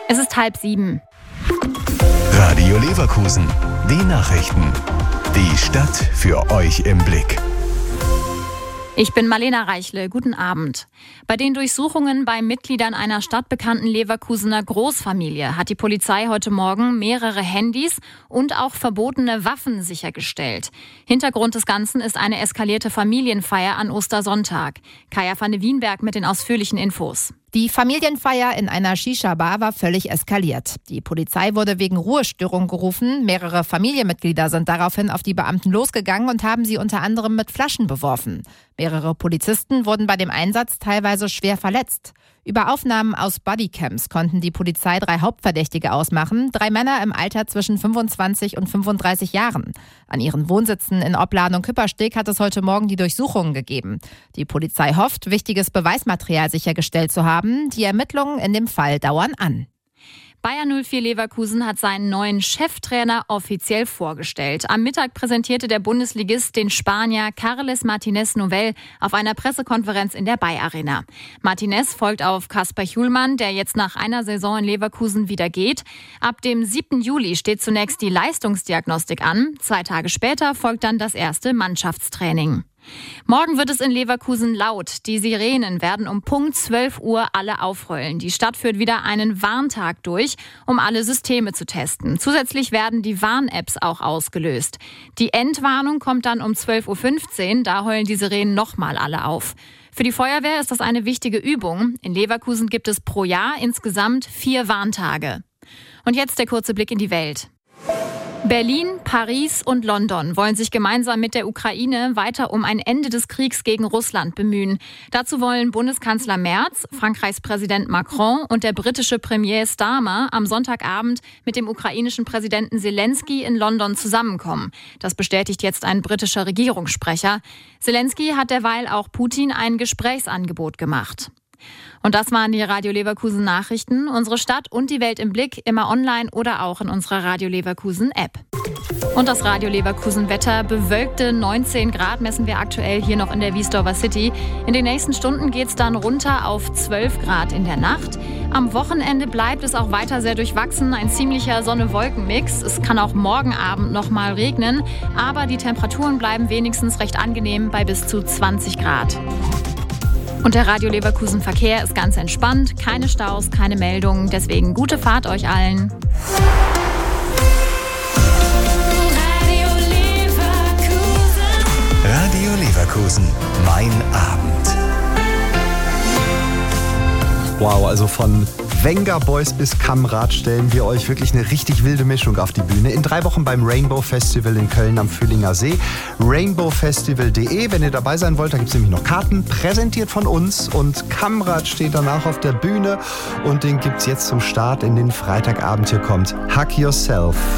Es ist 6:30. Radio Leverkusen. Die Nachrichten. Die Stadt für euch im Blick. Ich bin Marlena Reichle. Guten Abend. Bei den Durchsuchungen bei Mitgliedern einer stadtbekannten Leverkusener Großfamilie hat die Polizei heute Morgen mehrere Handys und auch verbotene Waffen sichergestellt. Hintergrund des Ganzen ist eine eskalierte Familienfeier an Ostersonntag. Kaya van de Wienberg mit den ausführlichen Infos. Die Familienfeier in einer Shisha-Bar war völlig eskaliert. Die Polizei wurde wegen Ruhestörung gerufen. Mehrere Familienmitglieder sind daraufhin auf die Beamten losgegangen und haben sie unter anderem mit Flaschen beworfen. Mehrere Polizisten wurden bei dem Einsatz teilweise schwer verletzt. Über Aufnahmen aus Bodycams konnten die Polizei 3 Hauptverdächtige ausmachen. 3 Männer im Alter zwischen 25 und 35 Jahren. An ihren Wohnsitzen in Opladen und Küppersteg hat es heute Morgen die Durchsuchungen gegeben. Die Polizei hofft, wichtiges Beweismaterial sichergestellt zu haben. Die Ermittlungen in dem Fall dauern an. Bayer 04 Leverkusen hat seinen neuen Cheftrainer offiziell vorgestellt. Am Mittag präsentierte der Bundesligist den Spanier Carles Martínez Novell auf einer Pressekonferenz in der Bayer Arena. Martínez folgt auf Kasper Hjulmand, der jetzt nach einer Saison in Leverkusen wieder geht. Ab dem 7. Juli steht zunächst die Leistungsdiagnostik an. 2 Tage später folgt dann das erste Mannschaftstraining. Morgen wird es in Leverkusen laut. Die Sirenen werden um Punkt 12 Uhr alle aufheulen. Die Stadt führt wieder einen Warntag durch, um alle Systeme zu testen. Zusätzlich werden die Warn-Apps auch ausgelöst. Die Endwarnung kommt dann um 12:15 Uhr. Da heulen die Sirenen nochmal alle auf. Für die Feuerwehr ist das eine wichtige Übung. In Leverkusen gibt es pro Jahr insgesamt 4 Warntage. Und jetzt der kurze Blick in die Welt. Berlin, Paris und London wollen sich gemeinsam mit der Ukraine weiter um ein Ende des Kriegs gegen Russland bemühen. Dazu wollen Bundeskanzler Merz, Frankreichs Präsident Macron und der britische Premier Starmer am Sonntagabend mit dem ukrainischen Präsidenten Zelensky in London zusammenkommen. Das bestätigt jetzt ein britischer Regierungssprecher. Zelensky hat derweil auch Putin ein Gesprächsangebot gemacht. Und das waren die Radio Leverkusen Nachrichten. Unsere Stadt und die Welt im Blick, immer online oder auch in unserer Radio Leverkusen App. Und das Radio Leverkusen Wetter: bewölkte 19 Grad messen wir aktuell hier noch in der Wiesdorfer City. In den nächsten Stunden geht es dann runter auf 12 Grad in der Nacht. Am Wochenende bleibt es auch weiter sehr durchwachsen, ein ziemlicher Sonne-Wolken-Mix. Es kann auch morgen Abend noch mal regnen, aber die Temperaturen bleiben wenigstens recht angenehm bei bis zu 20 Grad. Und der Radio Leverkusen Verkehr ist ganz entspannt, keine Staus, keine Meldungen, deswegen gute Fahrt euch allen. Radio Leverkusen, mein Abend. Wow, also von Wenger Boys bis Kamrad stellen wir euch wirklich eine richtig wilde Mischung auf die Bühne. In 3 Wochen beim Rainbow Festival in Köln am Fühlinger See. rainbowfestival.de, wenn ihr dabei sein wollt, da gibt es nämlich noch Karten, präsentiert von uns. Und Kamrad steht danach auf der Bühne und den gibt es jetzt zum Start in den Freitagabend. Hier kommt Hug Yourself.